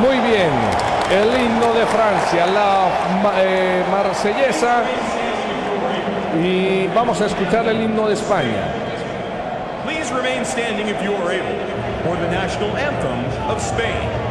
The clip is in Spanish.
Muy bien. El himno de Francia, la marsellesa. Y vamos a escuchar el himno de España. Please remain standing if you are able for the national anthem of Spain.